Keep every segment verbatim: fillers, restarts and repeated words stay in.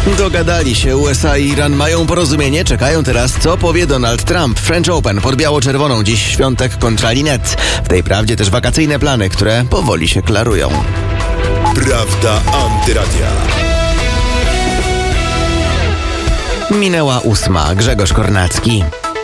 Dogadali się. U S A i Iran mają porozumienie. Czekają teraz, co powie Donald Trump. French Open pod biało-czerwoną. Dziś świątek kontra Linette. W tej prawdzie też wakacyjne plany, które powoli się klarują. Prawda Antyradia. Minęła ósma. Grzegorz Kornacki.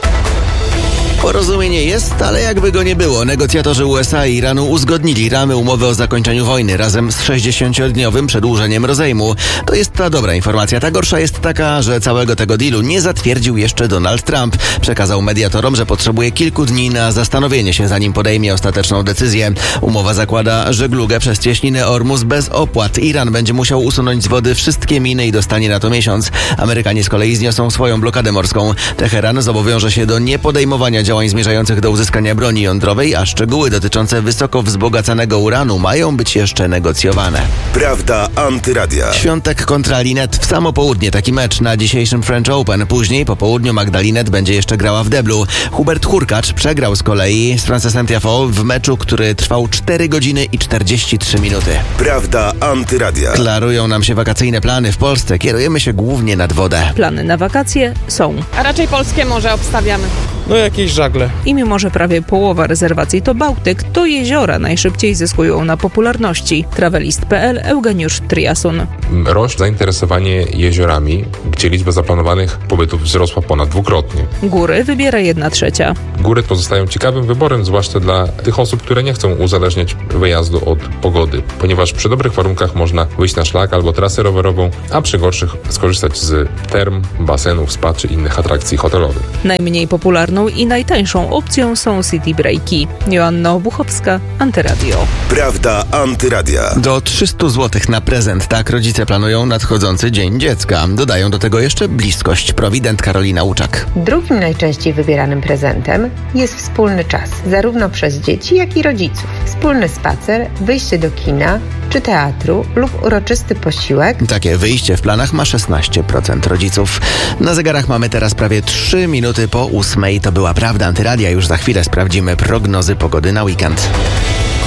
Porozumienie jest, ale jakby go nie było. Negocjatorzy U S A i Iranu uzgodnili ramy umowy o zakończeniu wojny razem z sześćdziesięciodniowym przedłużeniem rozejmu. To jest ta dobra informacja. Ta gorsza jest taka, że całego tego dealu nie zatwierdził jeszcze Donald Trump. Przekazał mediatorom, że potrzebuje kilku dni na zastanowienie się, zanim podejmie ostateczną decyzję. Umowa zakłada żeglugę przez cieśninę Ormus bez opłat. Iran będzie musiał usunąć z wody wszystkie miny i dostanie na to miesiąc. Amerykanie z kolei zniosą swoją blokadę morską. Teheran zobowiąże się do niepodejmowania działań działań zmierzających do uzyskania broni jądrowej, a szczegóły dotyczące wysoko wzbogacanego uranu mają być jeszcze negocjowane. Prawda Antyradia. Świątek kontra Linette w samo południe. Taki mecz na dzisiejszym French Open. Później po południu Magda Linette będzie jeszcze grała w deblu. Hubert Hurkacz przegrał z kolei z Francesem Tiafoe w meczu, który trwał cztery godziny i czterdzieści trzy minuty. Prawda Antyradia. Klarują nam się wakacyjne plany w Polsce. Kierujemy się głównie nad wodę. Plany na wakacje są. A raczej polskie morze obstawiamy. No jakieś żagle. I mimo, że prawie połowa rezerwacji to Bałtyk, to jeziora najszybciej zyskują na popularności. Travelist kropka p l Eugeniusz Triasun. Rośnie zainteresowanie jeziorami, gdzie liczba zaplanowanych pobytów wzrosła ponad dwukrotnie. Góry wybiera jedna trzecia. Góry pozostają ciekawym wyborem, zwłaszcza dla tych osób, które nie chcą uzależniać wyjazdu od pogody, ponieważ przy dobrych warunkach można wyjść na szlak albo trasę rowerową, a przy gorszych skorzystać z term, basenów, spa czy innych atrakcji hotelowych. Najmniej popularną i najtańszą opcją są city breaki. Joanna Obuchowska, Antyradio. Prawda Antyradia. Do trzysta złotych na prezent. Tak rodzice planują nadchodzący Dzień Dziecka. Dodają do tego jeszcze bliskość. Prowident Karolina Łuczak. Drugim najczęściej wybieranym prezentem jest wspólny czas, zarówno przez dzieci, jak i rodziców. Wspólny spacer, wyjście do kina czy teatru lub uroczysty posiłek. Takie wyjście w planach ma szesnaście procent rodziców. Na zegarach mamy teraz prawie trzy minuty po ósmej. To była Prawda Antyradia. Już za chwilę sprawdzimy prognozy pogody na weekend.